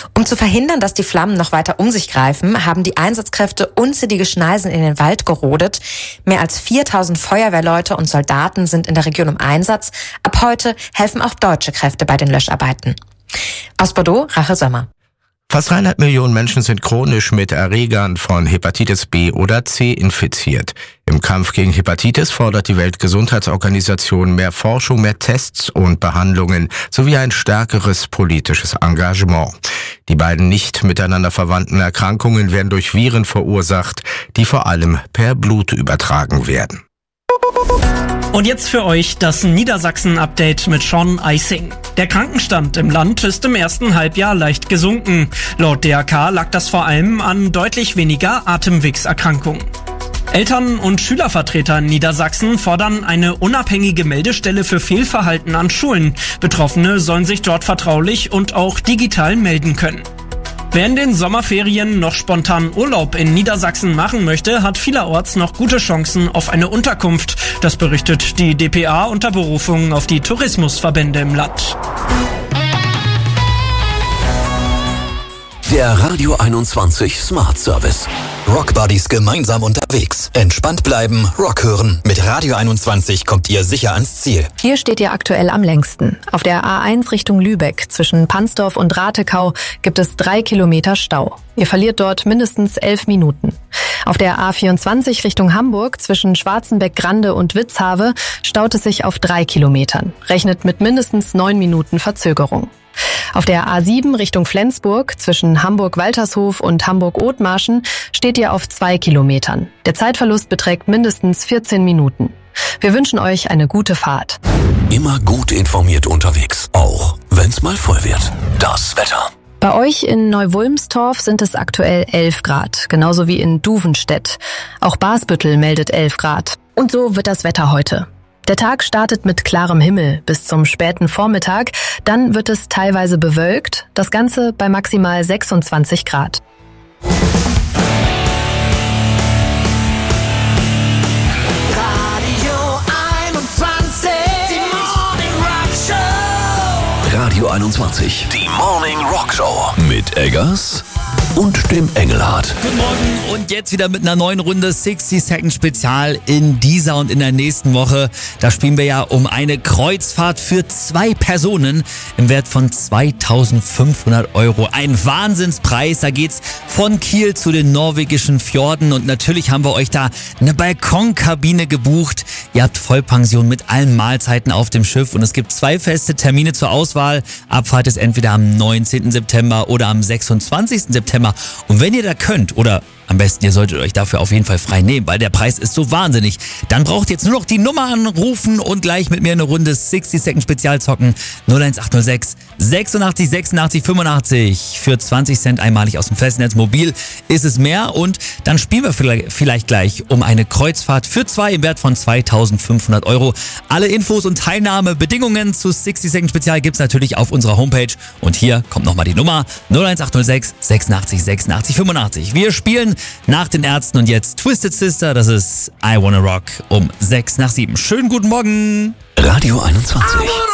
Um zu verhindern, dass die Flammen noch weiter um sich greifen, haben die Einsatzkräfte unzählige Schneisen in den Wald gerodet. Mehr als 4000 Feuerwehrleute und Soldaten sind in der Region im Einsatz. Ab heute helfen auch deutsche Kräfte bei den Löscharbeiten. Aus Bordeaux, Rachel Sommer. Fast 300 Millionen Menschen sind chronisch mit Erregern von Hepatitis B oder C infiziert. Im Kampf gegen Hepatitis fordert die Weltgesundheitsorganisation mehr Forschung, mehr Tests und Behandlungen sowie ein stärkeres politisches Engagement. Die beiden nicht miteinander verwandten Erkrankungen werden durch Viren verursacht, die vor allem per Blut übertragen werden. Und jetzt für euch das Niedersachsen-Update mit Sean Eising. Der Krankenstand im Land ist im ersten Halbjahr leicht gesunken. Laut DRK lag das vor allem an deutlich weniger Atemwegserkrankungen. Eltern- und Schülervertreter in Niedersachsen fordern eine unabhängige Meldestelle für Fehlverhalten an Schulen. Betroffene sollen sich dort vertraulich und auch digital melden können. Wer in den Sommerferien noch spontan Urlaub in Niedersachsen machen möchte, hat vielerorts noch gute Chancen auf eine Unterkunft. Das berichtet die dpa unter Berufung auf die Tourismusverbände im Land. Der Radio 21 Smart Service. Rock Buddies gemeinsam unterwegs. Entspannt bleiben, Rock hören. Mit Radio 21 kommt ihr sicher ans Ziel. Hier steht ihr aktuell am längsten. Auf der A1 Richtung Lübeck zwischen Pansdorf und Ratekau gibt es 3 Kilometer Stau. Ihr verliert dort mindestens 11 Minuten. Auf der A24 Richtung Hamburg zwischen Schwarzenbeck-Grande und Witzhave staut es sich auf 3 Kilometern. Rechnet mit mindestens 9 Minuten Verzögerung. Auf der A7 Richtung Flensburg zwischen Hamburg-Waltershof und Hamburg-Othmarschen steht ihr auf 2 Kilometern. Der Zeitverlust beträgt mindestens 14 Minuten. Wir wünschen euch eine gute Fahrt. Immer gut informiert unterwegs, auch wenn's mal voll wird. Das Wetter. Bei euch in Neu-Wulmstorf sind es aktuell 11 Grad, genauso wie in Duvenstedt. Auch Basbüttel meldet 11 Grad. Und so wird das Wetter heute. Der Tag startet mit klarem Himmel bis zum späten Vormittag, dann wird es teilweise bewölkt, das Ganze bei maximal 26 Grad. Radio 21, die Morning Rock Show mit Eggers und dem Engelhardt. Guten Morgen und jetzt wieder mit einer neuen Runde 60 Second Spezial in dieser und in der nächsten Woche. Da spielen wir ja um eine Kreuzfahrt für 2 Personen im Wert von 2.500 €. Ein Wahnsinnspreis. Da geht's von Kiel zu den norwegischen Fjorden und natürlich haben wir euch da eine Balkonkabine gebucht. Ihr habt Vollpension mit allen Mahlzeiten auf dem Schiff und es gibt 2 feste Termine zur Auswahl. Abfahrt ist entweder am 19. September oder am 26. September. Und wenn ihr da könnt, oder am besten ihr solltet euch dafür auf jeden Fall frei nehmen, weil der Preis ist so wahnsinnig, dann braucht ihr jetzt nur noch die Nummer anrufen und gleich mit mir eine Runde 60 Second Spezial zocken. 01806 86 86 85. Für 20 Cent einmalig aus dem Festnetz. Mobil ist es mehr und dann spielen wir vielleicht gleich um eine Kreuzfahrt für 2 im Wert von 2.500 €. Alle Infos und Teilnahmebedingungen zu 60 Second Spezial gibt's natürlich auf unserer Homepage. Und hier kommt nochmal die Nummer 01806 86 86 85. Wir spielen nach den Ärzten und jetzt Twisted Sister, das ist I Wanna Rock um 6 nach 7. Schönen guten Morgen. Radio 21.